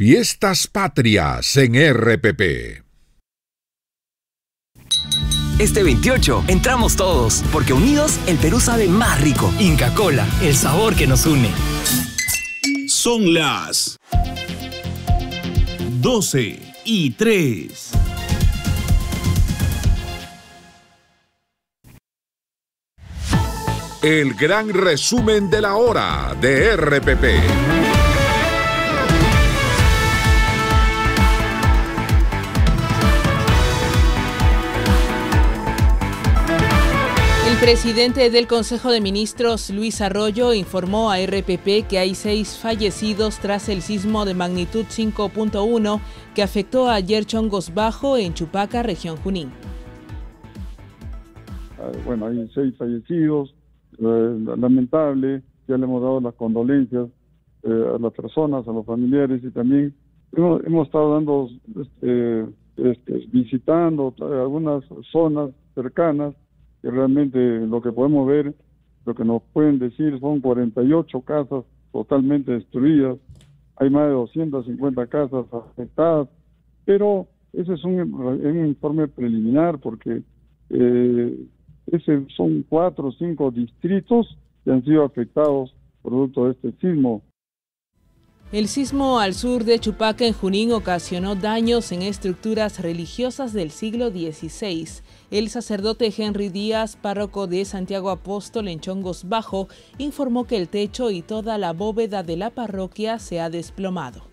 Fiestas Patrias en RPP. Este 28 entramos todos, porque unidos el Perú sabe más rico. Inca Kola, el sabor que nos une. Son las 12:03. El gran resumen de la hora de RPP. El presidente del Consejo de Ministros, Luis Arroyo, informó a RPP que hay 6 fallecidos tras el sismo de magnitud 5.1 que afectó ayer Chongos Bajo en Chupaca, región Junín. Bueno, hay 6 fallecidos, lamentable, ya le hemos dado las condolencias a las personas, a los familiares, y también hemos estado dando, visitando algunas zonas cercanas, que realmente lo que podemos ver, lo que nos pueden decir, son 48 casas totalmente destruidas, hay más de 250 casas afectadas, pero ese es un informe preliminar, porque son 4 o 5 distritos que han sido afectados producto de este sismo. El sismo al sur de Chupaca, en Junín, ocasionó daños en estructuras religiosas del siglo XVI. El sacerdote Henry Díaz, párroco de Santiago Apóstol en Chongos Bajo, informó que el techo y toda la bóveda de la parroquia se ha desplomado.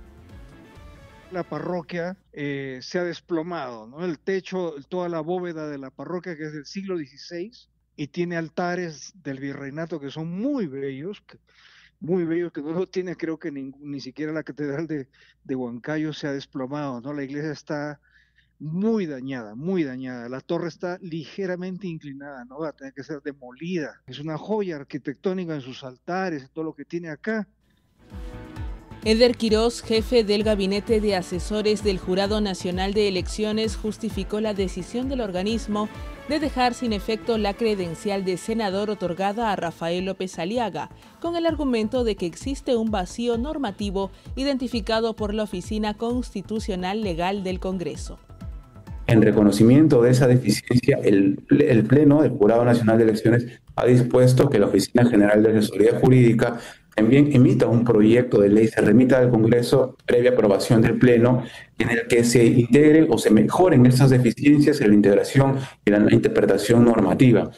La parroquia se ha desplomado, ¿no? El techo, toda la bóveda de la parroquia, que es del siglo XVI, y tiene altares del virreinato que son muy bellos, que no lo tiene, creo que ni siquiera la catedral de Huancayo se ha desplomado, ¿no? La iglesia está muy dañada, la torre está ligeramente inclinada, ¿no? Va a tener que ser demolida. Es una joya arquitectónica en sus altares, en todo lo que tiene acá. Eder Quirós, jefe del Gabinete de Asesores del Jurado Nacional de Elecciones, justificó la decisión del organismo de dejar sin efecto la credencial de senador otorgada a Rafael López Aliaga, con el argumento de que existe un vacío normativo identificado por la Oficina Constitucional Legal del Congreso. En reconocimiento de esa deficiencia, el Pleno del Jurado Nacional de Elecciones ha dispuesto que la Oficina General de Asesoría Jurídica también emita un proyecto de ley, se remita al Congreso previa aprobación del Pleno, en el que se integren o se mejoren esas deficiencias en la integración y la interpretación normativa.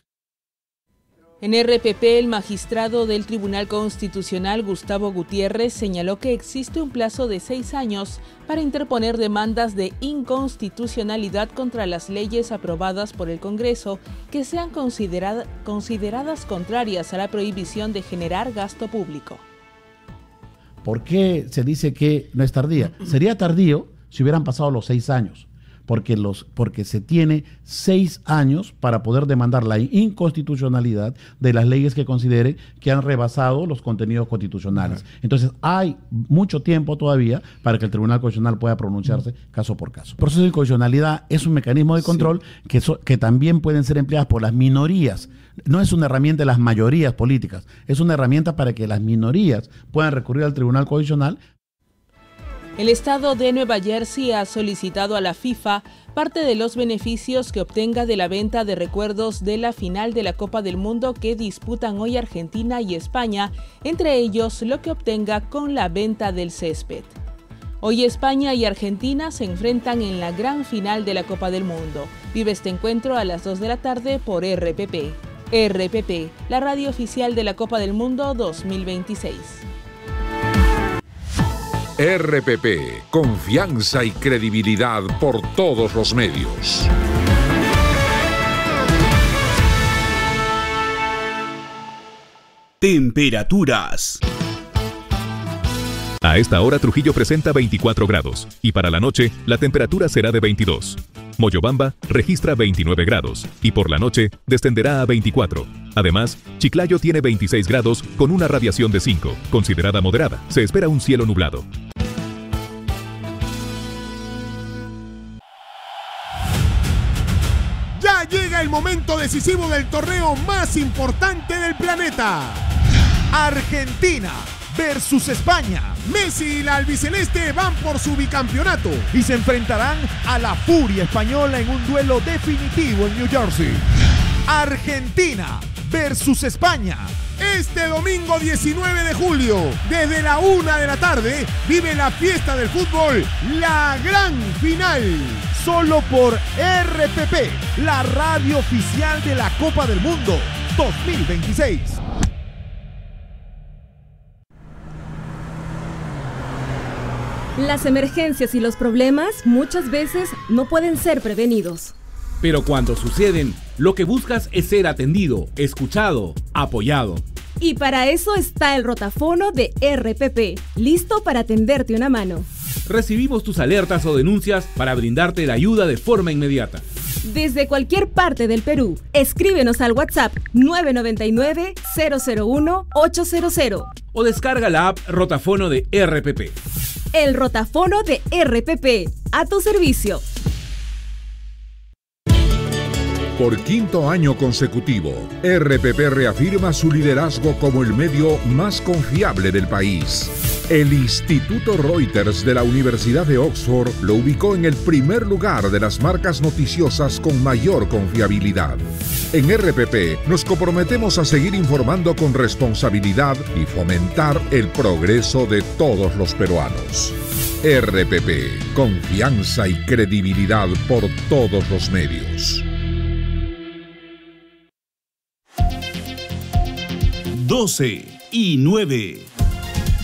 En RPP, el magistrado del Tribunal Constitucional, Gustavo Gutiérrez, señaló que existe un plazo de 6 años para interponer demandas de inconstitucionalidad contra las leyes aprobadas por el Congreso que sean consideradas contrarias a la prohibición de generar gasto público. ¿Por qué se dice que no es tardía? Sería tardío si hubieran pasado los 6 años. Porque se tiene 6 años para poder demandar la inconstitucionalidad de las leyes que considere que han rebasado los contenidos constitucionales. Entonces hay mucho tiempo todavía para que el Tribunal Constitucional pueda pronunciarse caso por caso. El proceso de inconstitucionalidad es un mecanismo de control que también pueden ser empleadas por las minorías. No es una herramienta de las mayorías políticas, es una herramienta para que las minorías puedan recurrir al Tribunal Constitucional. El estado de Nueva Jersey ha solicitado a la FIFA parte de los beneficios que obtenga de la venta de recuerdos de la final de la Copa del Mundo que disputan hoy Argentina y España, entre ellos lo que obtenga con la venta del césped. Hoy España y Argentina se enfrentan en la gran final de la Copa del Mundo. Vive este encuentro a las 2 de la tarde por RPP. RPP, la radio oficial de la Copa del Mundo 2026. RPP, confianza y credibilidad por todos los medios. Temperaturas. A esta hora Trujillo presenta 24 grados y para la noche la temperatura será de 22. Moyobamba registra 29 grados y por la noche descenderá a 24. Además, Chiclayo tiene 26 grados con una radiación de 5, considerada moderada. Se espera un cielo nublado. Ya llega el momento decisivo del torneo más importante del planeta. Argentina versus España. Messi y la albiceleste van por su bicampeonato y se enfrentarán a la furia española en un duelo definitivo en New Jersey. Argentina versus España. Este domingo 19 de julio, desde la 1 de la tarde, vive la fiesta del fútbol, la gran final. Solo por RPP, la radio oficial de la Copa del Mundo 2026. Las emergencias y los problemas muchas veces no pueden ser prevenidos. Pero cuando suceden, lo que buscas es ser atendido, escuchado, apoyado. Y para eso está el rotafono de RPP, listo para tenderte una mano. Recibimos tus alertas o denuncias para brindarte la ayuda de forma inmediata. Desde cualquier parte del Perú, escríbenos al WhatsApp 999-001-800 o descarga la app Rotafono de RPP. El rotafono de RPP, a tu servicio. Por quinto año consecutivo, RPP reafirma su liderazgo como el medio más confiable del país. El Instituto Reuters de la Universidad de Oxford lo ubicó en el primer lugar de las marcas noticiosas con mayor confiabilidad. En RPP nos comprometemos a seguir informando con responsabilidad y fomentar el progreso de todos los peruanos. RPP, confianza y credibilidad por todos los medios. 12:09.